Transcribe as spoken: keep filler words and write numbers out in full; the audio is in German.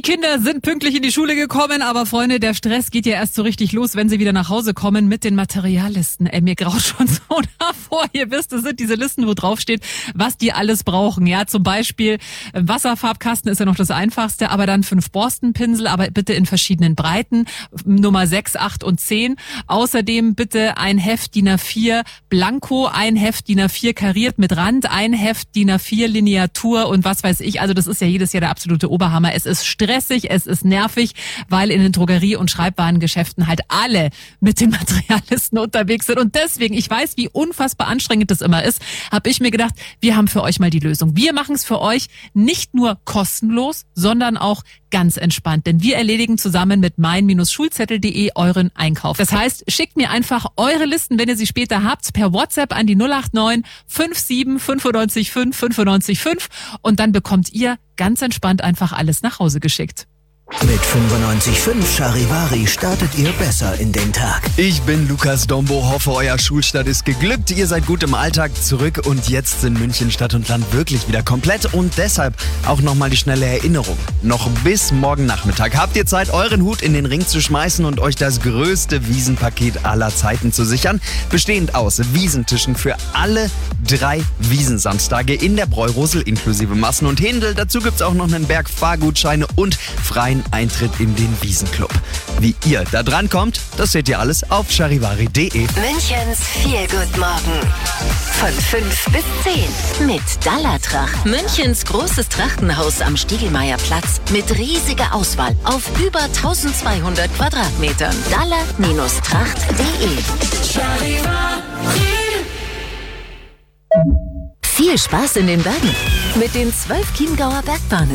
Die Kinder sind pünktlich in die Schule gekommen, aber Freunde, der Stress geht ja erst so richtig los, wenn sie wieder nach Hause kommen mit den Materiallisten. Ey, mir graut schon so davor. Ihr wisst, das sind diese Listen, wo drauf steht, was die alles brauchen. Ja, zum Beispiel Wasserfarbkasten ist ja noch das Einfachste, aber dann fünf Borstenpinsel, aber bitte in verschiedenen Breiten, Nummer sechs, acht und zehn. Außerdem bitte ein Heft D I N A vier Blanko, ein Heft D I N A vier kariert mit Rand, ein Heft D I N A vier Lineatur und was weiß ich. Also das ist ja jedes Jahr der absolute Oberhammer. Es ist stressig, es ist nervig, weil in den Drogerie- und Schreibwarengeschäften halt alle mit den Materiallisten unterwegs sind. Und deswegen, ich weiß, wie unfassbar anstrengend das immer ist, habe ich mir gedacht, wir haben für euch mal die Lösung. Wir machen es für euch nicht nur kostenlos, sondern auch ganz entspannt. Denn wir erledigen zusammen mit mein Schulzettel punkt de euren Einkauf. Das heißt, schickt mir einfach eure Listen, wenn ihr sie später habt, per WhatsApp an die null acht neun fünf sieben fünf neun fünf fünf neun fünf und dann bekommt ihr ganz entspannt einfach alles nach Hause geschickt. Mit fünfundneunzig Komma fünf Charivari startet ihr besser in den Tag. Ich bin Lukas Dombo, hoffe euer Schulstart ist geglückt. Ihr seid gut im Alltag zurück und jetzt sind München Stadt und Land wirklich wieder komplett und deshalb auch nochmal die schnelle Erinnerung. Noch bis morgen Nachmittag habt ihr Zeit, euren Hut in den Ring zu schmeißen und euch das größte Wiesenpaket aller Zeiten zu sichern. Bestehend aus Wiesentischen für alle drei Wiesensamstage in der Bräurosel inklusive Massen und Händel. Dazu gibt's auch noch einen Berg Fahrgutscheine und freien Eintritt in den Wiesenclub. Wie ihr da dran kommt, das seht ihr alles auf charivari punkt de. Münchens Feel-Good-Morgen. Von fünf bis zehn. Mit Dallatracht. Münchens großes Trachtenhaus am Stiegelmeierplatz. Mit riesiger Auswahl auf über eintausendzweihundert Quadratmetern. Dalla Tracht punkt de. Viel Spaß in den Bergen. Mit den zwölf Chiemgauer Bergbahnen.